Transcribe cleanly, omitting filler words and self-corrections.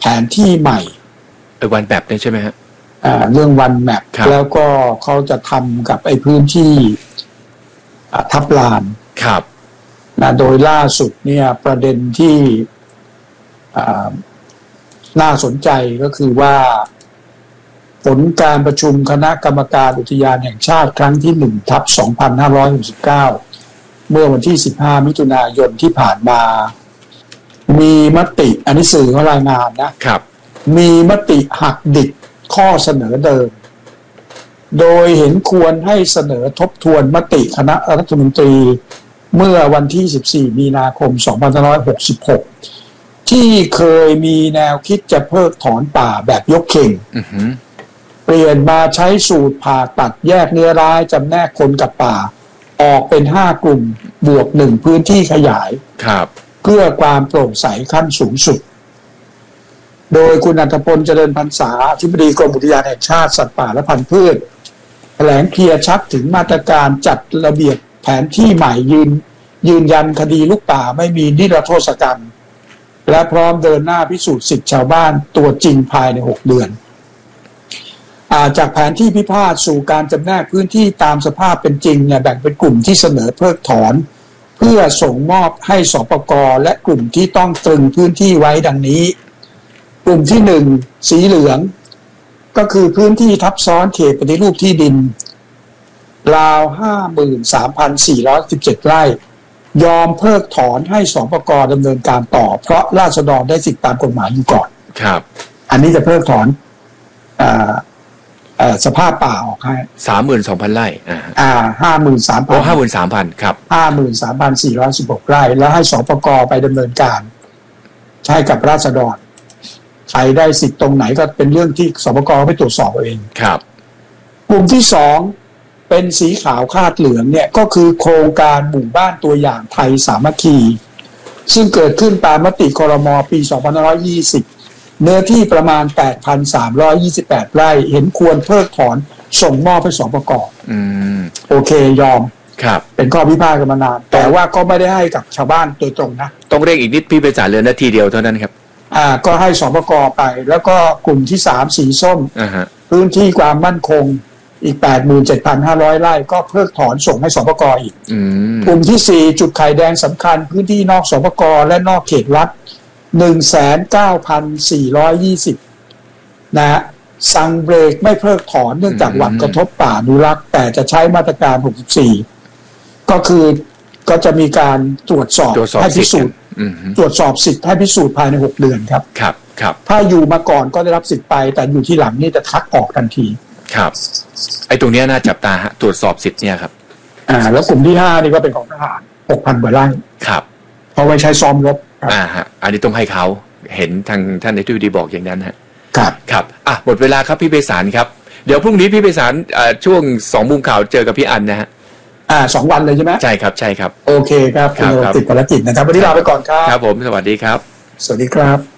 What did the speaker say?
แผนที่ใหม่วันแมปเนี่ยใช่ไหมฮะเรื่องวันแมปแล้วก็เขาจะทำกับไอ้พื้นที่ทับลานครับนะโดยล่าสุดเนี่ยประเด็นที่น่าสนใจก็คือว่าผลการประชุมคณะกรรมการอุทยานแห่งชาติครั้งที่1/2569เมื่อวันที่15มิถุนายนที่ผ่านมามีมติอันนี้สื่อเขารายงานนะครับมีมติหักดิบข้อเสนอเดิมโดยเห็นควรให้เสนอทบทวนมติคณะรัฐมนตรีเมื่อวันที่14มีนาคม2566ที่เคยมีแนวคิดจะเพิกถอนป่าแบบยกเข่งเปลี่ยนมาใช้สูตรผ่าตัดแยกเนื้อร้ายจำแนกคนกับป่าออกเป็น5กลุ่มบวก1พื้นที่ขยายเพื่อความโปร่งใสขั้นสูงสุดโดยคุณอัธพลเจริญพรรษาอธิบดีกรมอุทยานแห่งชาติสัตว์ป่าและพันธุ์พืชแถลงเคลียร์ชัดถึงมาตรการจัดระเบียบแผนที่ใหม่ยืนยันคดีลูกป่าไม่มีนิรโทษกรรมและพร้อมเดินหน้าพิสูจน์สิทธิชาวบ้านตัวจริงภายใน6เดือนจากแผนที่พิพาทสู่การจำแนกพื้นที่ตามสภาพเป็นจริงเนี่ยแบ่งเป็นกลุ่มที่เสนอเพิกถอนเพื่อส่งมอบให้สปก.และกลุ่มที่ต้องตรึงพื้นที่ไว้ดังนี้กลุ่มที่1สีเหลืองก็คือพื้นที่ทับซ้อนเขตปฏิรูปที่ดินราว 53,417 ไร่ยอมเพิกถอนให้สปก.ดำเนินการต่อเพราะราษฎรได้สิทธิตามกฎหมายอยู่ก่อนครับอันนี้จะเพิกถอนสภาพป่าออกให้ 32,000 ไร่ 53,000 53,000 ครับ 53,416 ไร่แล้วให้สปก.ไปดำเนินการใช้กับราษฎรใครได้สิทธิ์ตรงไหนก็เป็นเรื่องที่สปก.ไปตรวจสอบเองครับกลุ่มที่2เป็นสีขาวคาดเหลืองเนี่ยก็คือโครงการหมู่บ้านตัวอย่างไทยสามัคคีซึ่งเกิดขึ้นตามมติครม.ปี2520เนื้อที่ประมาณ 8,328 ไร่เห็นควรเพิกถอนส่งมอบให้สปก.โอเคยอมครับเป็นข้อพิพาทกันมานานแต่ว่าก็ไม่ได้ให้กับชาวบ้านโดยตรงนะต้องเร่งอีกนิดพี่ไปจ่ายเหลือนาทีเดียวเท่านั้นครับก็ให้สปก.ไปแล้วก็กลุ่มที่3สีส้มพื้นที่ความมั่นคงอีก 87,500 ไร่ก็เพิกถอนส่งให้สปก.อีกกลุ่มที่4จุดไข่แดงสำคัญพื้นที่นอกสปก.และนอกเขตรัฐ 19,420 นะสั่งเบรกไม่เพิกถอนเนื่องจากหวั่นกระทบป่าอนุรักษ์แต่จะใช้มาตรการ64ก็คือก็จะมีการตรวจสอบให้พิสูจน์ตรวจสอบสิทธิ์ให้พิสูจน์ภายใน6เดือนครับครับถ้าอยู่มาก่อนก็ได้รับสิทธิ์ไปแต่อยู่ที่หลังนี่จะคัดออกทันทีครับไอ้ตรงนี้น่าจับตาฮะตรวจสอบสิทธิ์เนี่ยครับแล้วกลุ่มที่5นี่ก็เป็นของทหาร 6,000 กว่าไร่ครับเอาไว้ใช้ซ้อมรบฮะอันนี้ต้องให้เขาเห็นทางท่านในที่ดีบอกอย่างนั้นฮะครับหมดเวลาครับพี่ไพศาลครับเดี๋ยวพรุ่งนี้พี่ไพศาลช่วง2 มุมข่าวเจอกับพี่อันนะฮะ 2 วันเลยใช่ไหมใช่ครับโอเคครับติดภารกิจนะครับวันนี้ลาไปก่อนครับครับผมสวัสดีครับสวัสดีครับ